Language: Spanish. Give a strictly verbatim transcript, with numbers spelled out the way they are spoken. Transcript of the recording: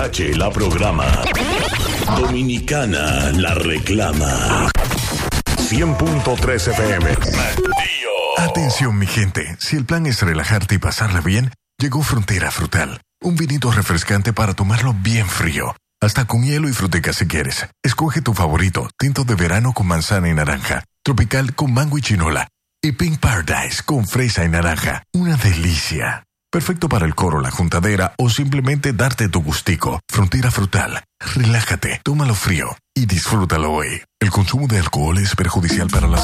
H la programa. Dominicana la reclama. cien punto tres F M. Atención, mi gente. Si el plan es relajarte y pasarla bien, llegó Frontera Frutal. Un vinito refrescante para tomarlo bien frío. Hasta con hielo y fruteca si quieres. Escoge tu favorito. Tinto de verano con manzana y naranja. Tropical con mango y chinola. Y Pink Paradise con fresa y naranja. Una delicia. Perfecto para el coro, la juntadera o simplemente darte tu gustico. Frontera Frutal. Relájate, tómalo frío y disfrútalo hoy. El consumo de alcohol es perjudicial para la salud.